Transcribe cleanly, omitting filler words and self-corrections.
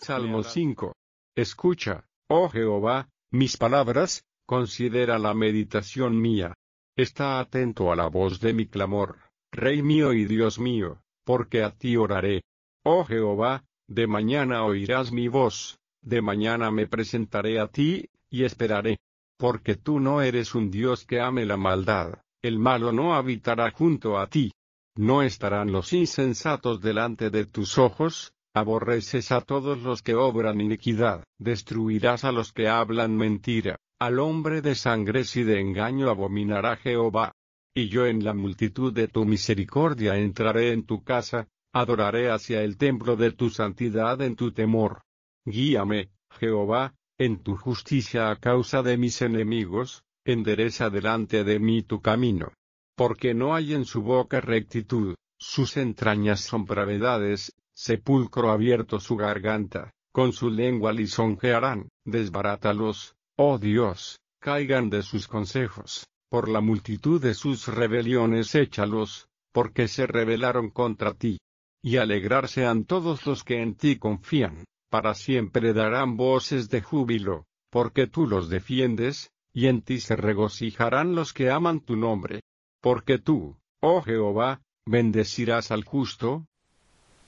Salmo 5. Escucha, oh Jehová, mis palabras, considera la meditación mía. Está atento a la voz de mi clamor, Rey mío y Dios mío, porque a ti oraré. Oh Jehová, de mañana oirás mi voz, de mañana me presentaré a ti, y esperaré. Porque tú no eres un Dios que ame la maldad, el malo no habitará junto a ti. No estarán los insensatos delante de tus ojos, aborreces a todos los que obran iniquidad, destruirás a los que hablan mentira, al hombre de sangres y de engaño abominará Jehová. Y yo en la multitud de tu misericordia entraré en tu casa, adoraré hacia el templo de tu santidad en tu temor. Guíame, Jehová, en tu justicia a causa de mis enemigos, endereza delante de mí tu camino. Porque no hay en su boca rectitud, sus entrañas son bravedades, sepulcro abierto su garganta, con su lengua lisonjearán, desbarátalos, oh Dios, caigan de sus consejos, por la multitud de sus rebeliones échalos, porque se rebelaron contra ti. Y alegrarse han todos los que en ti confían, para siempre darán voces de júbilo, porque tú los defiendes, y en ti se regocijarán los que aman tu nombre. Porque tú, oh Jehová, bendecirás al justo,